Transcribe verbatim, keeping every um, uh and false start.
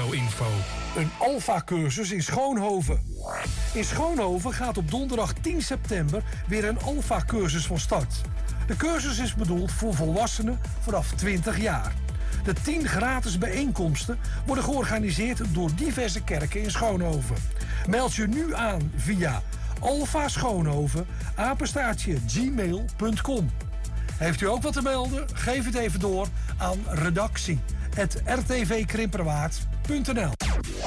info. Een Alpha-cursus in Schoonhoven. In Schoonhoven gaat op donderdag tien september weer een Alpha-cursus van start. De cursus is bedoeld voor volwassenen vanaf twintig jaar. De tien gratis bijeenkomsten worden georganiseerd door diverse kerken in Schoonhoven. Meld je nu aan via alpha schoonhoven apenstaartje gmail punt com. Heeft u ook wat te melden? Geef het even door aan redactie apenstaartje r t v krimperwaard punt n l.